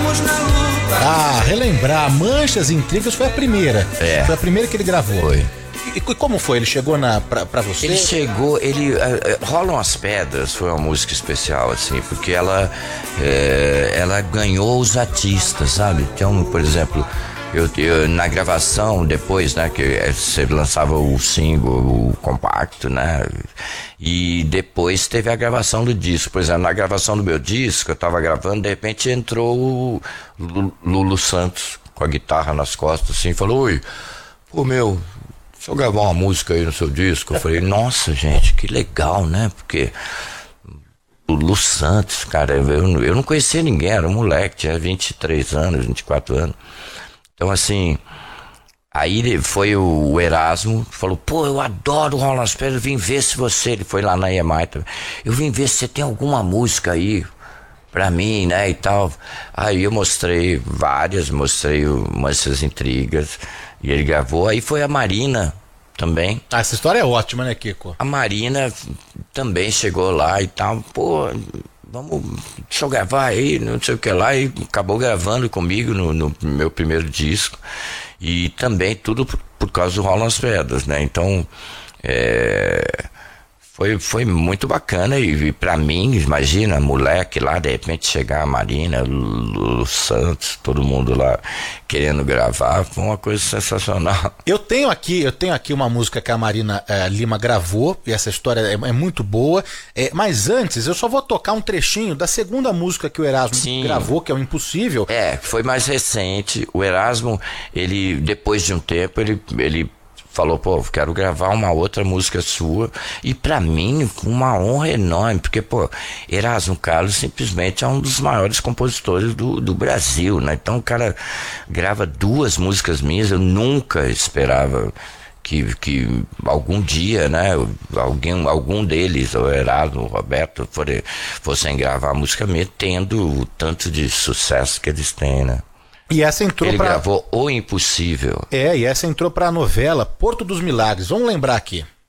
Ah, relembrar, Manchas e Intrigas foi a primeira. Foi a primeira que ele gravou. Foi. E como foi? Ele chegou pra você? Ele chegou, Rolam as Pedras foi uma música especial, assim, porque ela ganhou os artistas, sabe? Então, por exemplo, eu na gravação, depois, né, que você lançava o single, o compacto, né, e depois teve a gravação do disco. Por exemplo, na gravação do meu disco, eu tava gravando, de repente entrou o Lulu Santos com a guitarra nas costas, assim, falou: oi, pô, meu, deixa eu gravar uma música aí no seu disco. Eu falei: nossa, gente, que legal, né? Porque Lulu Santos, cara, eu não conhecia ninguém, era um moleque, tinha 23 anos, 24 anos. Então, assim, aí foi o Erasmo, falou: pô, eu adoro o Rolam as Pedras, eu vim ver se você... Ele foi lá na EMI também. Eu vim ver se você tem alguma música aí pra mim, né, e tal. Aí eu mostrei várias, mostrei Manchas e Intrigas, e ele gravou. Aí foi a Marina também. Ah, essa história é ótima, né, Kiko? A Marina também chegou lá e tal. Pô, deixa eu gravar aí, não sei o que lá. E acabou gravando comigo no meu primeiro disco. E também tudo por causa do Rolam as Pedras, né? Então, foi muito bacana. E pra mim, imagina, moleque lá, de repente chegar a Marina, o Santos, todo mundo lá querendo gravar, foi uma coisa sensacional. Eu tenho aqui uma música que a Marina Lima gravou, e essa história é muito boa, mas antes eu só vou tocar um trechinho da segunda música que o Erasmo gravou, que é o Impossível. Foi mais recente. O Erasmo, ele, depois de um tempo, ele falou: pô, quero gravar uma outra música sua. E pra mim, uma honra enorme, porque, pô, Erasmo Carlos simplesmente é um dos maiores compositores do Brasil, né? Então o cara grava 2 músicas minhas. Eu nunca esperava que algum dia, né, algum deles, o Erasmo, o Roberto, fossem gravar a música minha, tendo o tanto de sucesso que eles têm, né? E essa entrou Ele gravou O Impossível. E essa entrou pra novela Porto dos Milagres. Vamos lembrar aqui.